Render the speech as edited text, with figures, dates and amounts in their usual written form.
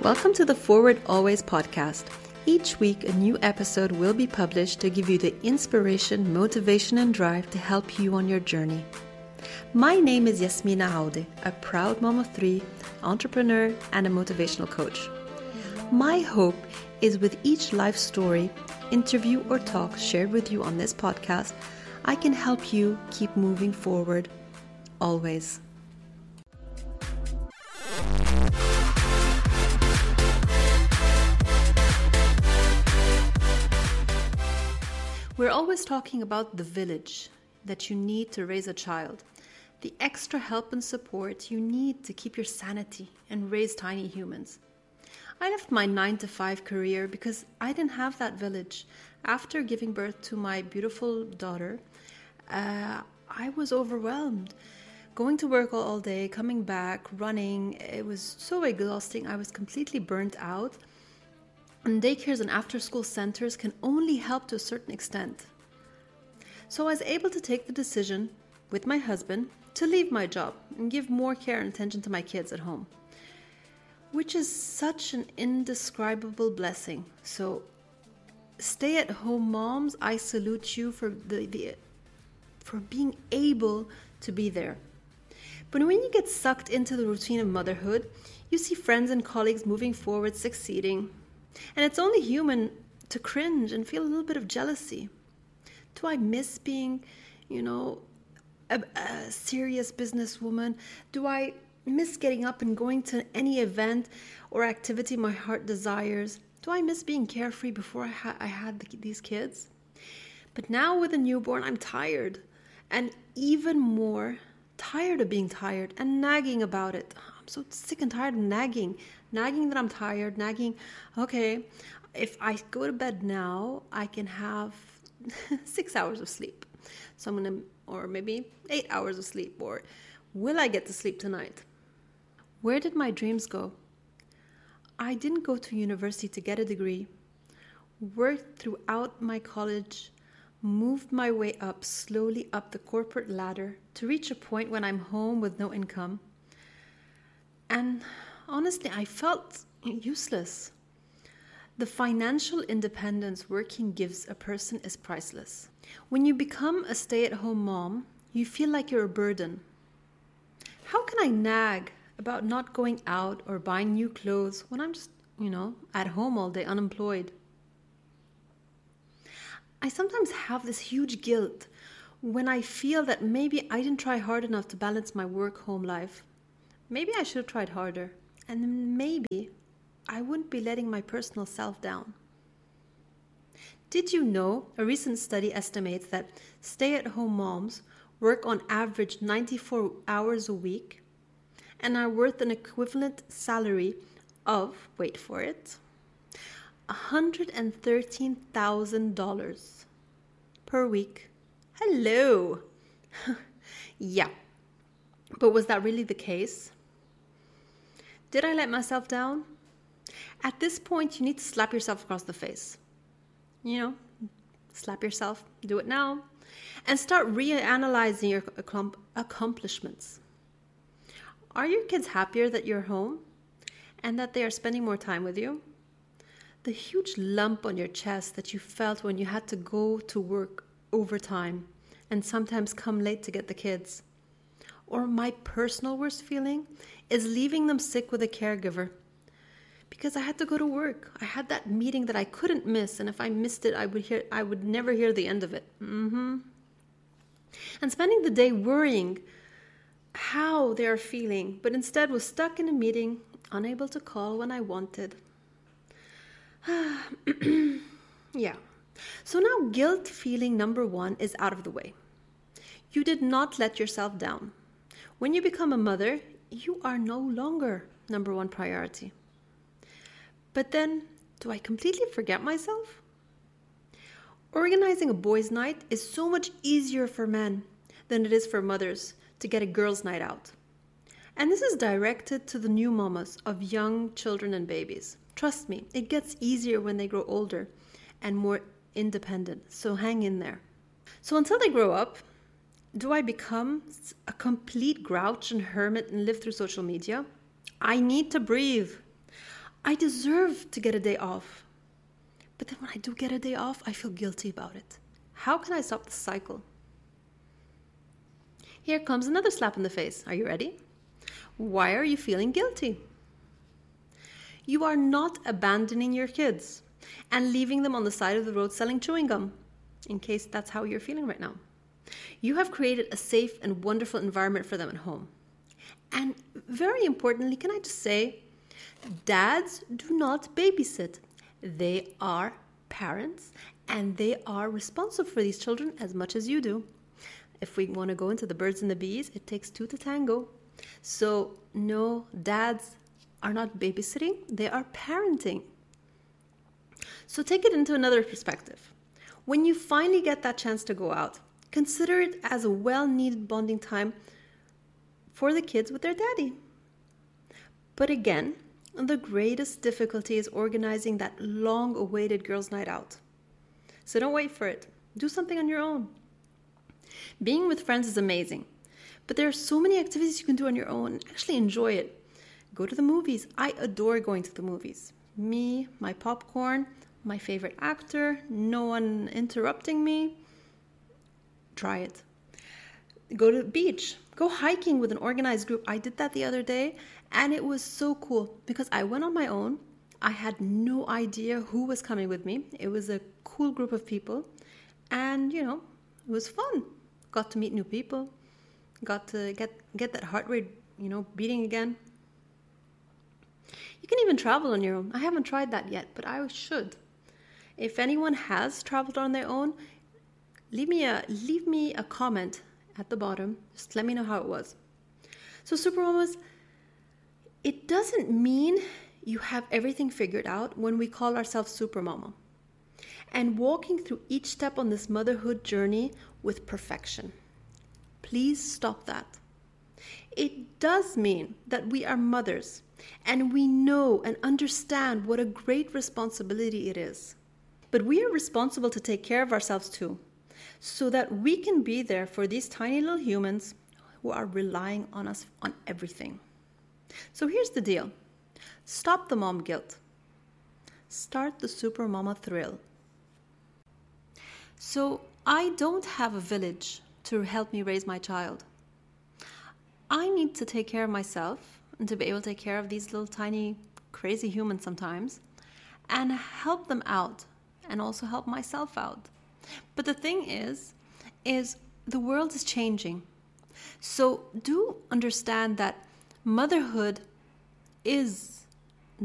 Welcome to the Forward Always podcast. Each week, a new episode will be published to give you the inspiration, motivation, and drive to help you on your journey. My name is Yasmina Aude, a proud mom of three, entrepreneur, and a motivational coach. My hope is with each life story, interview, or talk shared with you on this podcast, I can help you keep moving forward, always. We're always talking about the village that you need to raise a child, the extra help and support you need to keep your sanity and raise tiny humans. I left my 9-to-5 career because I didn't have that village. After giving birth to my beautiful daughter, I was overwhelmed. Going to work all day, coming back, running, it was so exhausting. I was completely burnt out. And daycares and after-school centers can only help to a certain extent. So I was able to take the decision with my husband to leave my job and give more care and attention to my kids at home, which is such an indescribable blessing. So stay-at-home moms, I salute you for being able to be there. But when you get sucked into the routine of motherhood, you see friends and colleagues moving forward, succeeding. And it's only human to cringe and feel a little bit of jealousy. Do I miss being, a serious businesswoman? Do I miss getting up and going to any event or activity my heart desires? Do I miss being carefree before I had these kids? But now with a newborn, I'm tired. And even more tired of being tired and nagging about it. I'm so sick and tired of nagging that I'm tired, nagging, okay, if I go to bed now, I can have 6 hours of sleep. So or maybe 8 hours of sleep, or will I get to sleep tonight? Where did my dreams go? I didn't go to university to get a degree, worked throughout my college, moved my way slowly up the corporate ladder to reach a point when I'm home with no income. And honestly, I felt useless. The financial independence working gives a person is priceless. When you become a stay-at-home mom, you feel like you're a burden. How can I nag about not going out or buying new clothes when I'm just, at home all day, unemployed? I sometimes have this huge guilt when I feel that maybe I didn't try hard enough to balance my work-home life. Maybe I should have tried harder, and then maybe I wouldn't be letting my personal self down. Did you know a recent study estimates that stay-at-home moms work on average 94 hours a week and are worth an equivalent salary of, wait for it, $113,000 per week. Hello! Yeah, but was that really the case? Did I let myself down? At this point, you need to slap yourself across the face. Slap yourself, do it now, and start reanalyzing your accomplishments. Are your kids happier that you're home and that they are spending more time with you? The huge lump on your chest that you felt when you had to go to work overtime and sometimes come late to get the kids. Or my personal worst feeling is leaving them sick with a caregiver because I had to go to work. I had that meeting that I couldn't miss, and if I missed it, I would never hear the end of it. And spending the day worrying how they are feeling, but instead was stuck in a meeting, unable to call when I wanted. Yeah. So now guilt feeling number 1 is out of the way. You did not let yourself down. When you become a mother, you are no longer number 1 priority. But then, do I completely forget myself? Organizing a boys' night is so much easier for men than it is for mothers to get a girls' night out. And this is directed to the new mamas of young children and babies. Trust me, it gets easier when they grow older and more independent, so hang in there. So until they grow up, do I become a complete grouch and hermit and live through social media? I need to breathe. I deserve to get a day off. But then when I do get a day off, I feel guilty about it. How can I stop this cycle? Here comes another slap in the face. Are you ready? Why are you feeling guilty? You are not abandoning your kids and leaving them on the side of the road selling chewing gum, in case that's how you're feeling right now. You have created a safe and wonderful environment for them at home. And very importantly, can I just say, dads do not babysit. They are parents and they are responsible for these children as much as you do. If we want to go into the birds and the bees, it takes two to tango. So no, dads are not babysitting, they are parenting. So take it into another perspective. When you finally get that chance to go out, consider it as a well-needed bonding time for the kids with their daddy. But again, the greatest difficulty is organizing that long-awaited girls' night out. So don't wait for it. Do something on your own. Being with friends is amazing, but there are so many activities you can do on your own and actually enjoy it. Go to the movies. I adore going to the movies. Me, my popcorn, my favorite actor, no one interrupting me. Try it. Go to the beach. Go hiking with an organized group. I did that the other day and it was so cool because I went on my own. I had no idea who was coming with me. It was a cool group of people and, it was fun. Got to meet new people. Got to get that heart rate, beating again. You can even travel on your own. I haven't tried that yet, but I should. If anyone has traveled on their own, leave me a comment at the bottom. Just let me know how it was. So Supermamas, it doesn't mean you have everything figured out when we call ourselves Supermama and walking through each step on this motherhood journey with perfection. Please stop that. It does mean that we are mothers and we know and understand what a great responsibility it is. But we are responsible to take care of ourselves too, so that we can be there for these tiny little humans who are relying on us on everything. So here's the deal. Stop the mom guilt. Start the Supermama thrill. So I don't have a village to help me raise my child. I need to take care of myself and to be able to take care of these little tiny crazy humans sometimes and help them out and also help myself out. But the thing is the world is changing. So do understand that motherhood is